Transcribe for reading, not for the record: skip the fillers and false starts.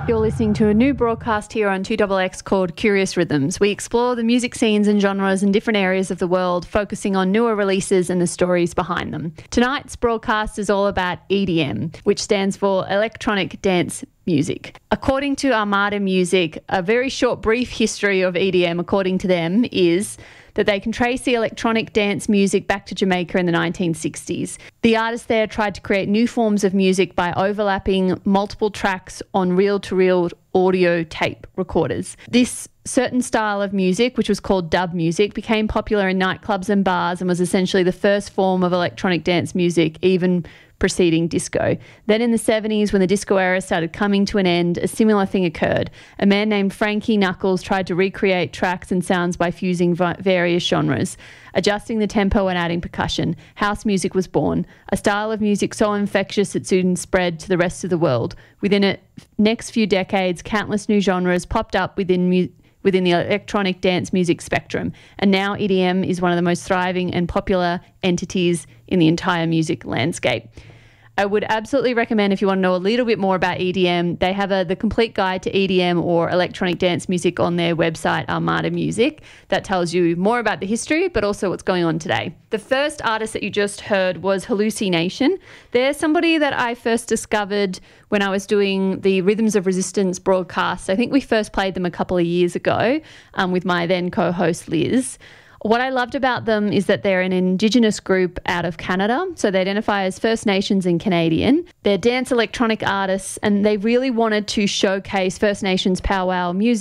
You're listening to a new broadcast here on 2XX called Curious Rhythms. We explore the music scenes and genres in different areas of the world, focusing on newer releases and the stories behind them. Tonight's broadcast is all about EDM, which stands for Electronic Dance Music. According to Armada Music, a very short, brief history of EDM, according to them, is that they can trace the electronic dance music back to Jamaica in the 1960s. The artists there tried to create new forms of music by overlapping multiple tracks on reel-to-reel audio tape recorders. This certain style of music, which was called dub music, became popular in nightclubs and bars and was essentially the first form of electronic dance music, even preceding disco. Then in the 70s, when the disco era started coming to an end, a similar thing occurred. A man named Frankie Knuckles tried to recreate tracks and sounds by fusing various genres, adjusting the tempo and adding percussion. House music was born, a style of music so infectious it soon spread to the rest of the world. Within the next few decades, countless new genres popped up within the electronic dance music spectrum, and now EDM is one of the most thriving and popular entities in the entire music landscape. I would absolutely recommend, if you want to know a little bit more about EDM, they have the complete guide to EDM or electronic dance music on their website, Armada Music, that tells you more about the history, but also what's going on today. The first artist that you just heard was Hallucination. They're somebody that I first discovered when I was doing the Rhythms of Resistance broadcast. I think we first played them a couple of years ago with my then co-host Liz. What I loved about them is that they're an Indigenous group out of Canada, so they identify as First Nations and Canadian. They're dance electronic artists, and they really wanted to showcase First Nations powwow music